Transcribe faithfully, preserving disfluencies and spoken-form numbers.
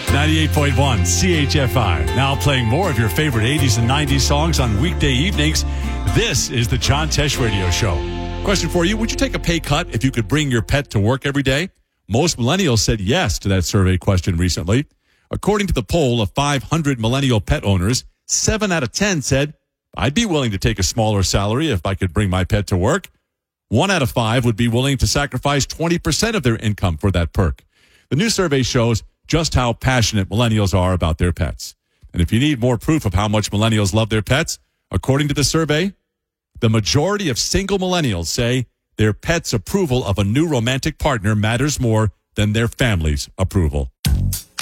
ninety-eight point one C H F I. Now playing more of your favorite eighties and nineties songs on weekday evenings. This is the John Tesh Radio Show. Question for you. Would you take a pay cut if you could bring your pet to work every day? Most millennials said yes to that survey question recently. According to the poll of five hundred millennial pet owners, seven out of ten said, I'd be willing to take a smaller salary if I could bring my pet to work. One out of five would be willing to sacrifice twenty percent of their income for that perk. The new survey shows just how passionate millennials are about their pets. And if you need more proof of how much millennials love their pets, according to the survey, the majority of single millennials say their pet's approval of a new romantic partner matters more than their family's approval.